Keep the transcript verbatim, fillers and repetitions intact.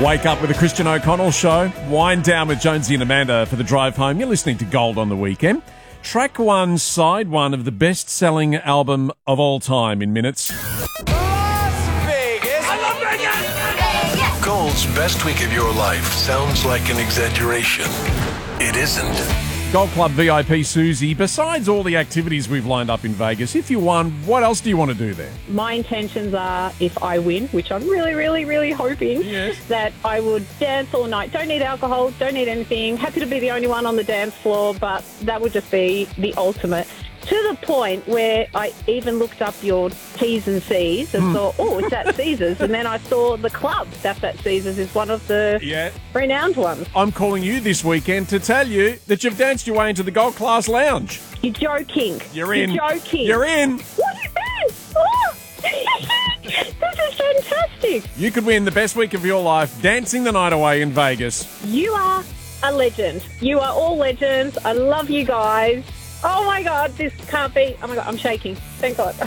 Wake up with the Christian O'Connell Show. Wind down with Jonesy and Amanda for the drive home. You're listening to Gold on the Weekend. Track one, side one of the best-selling album of all time in minutes. Las Vegas. I love Vegas. Gold's best week of your life sounds like an exaggeration. It isn't. Golf Club V I P Susie, besides all the activities we've lined up in Vegas, if you won, what else do you want to do there? My intentions are, if I win, which I'm really, really, really hoping, Yes. that I would dance all night. Don't need alcohol, don't need anything. Happy to be the only one on the dance floor, but that would just be the ultimate. To the point where I even looked up your T's and C's and thought, oh, it's at Caesars. And then I saw the club that's at Caesars is one of the Yeah. renowned ones. I'm calling you this weekend to tell you that you've danced your way into the Gold Class Lounge. You're joking. You're in. You're joking. You're in. What is this? Oh! This is fantastic. You could win the best week of your life dancing the night away in Vegas. You are a legend. You are all legends. I love you guys. Oh, my God. This can't be. Oh, my God. I'm shaking. Thank God.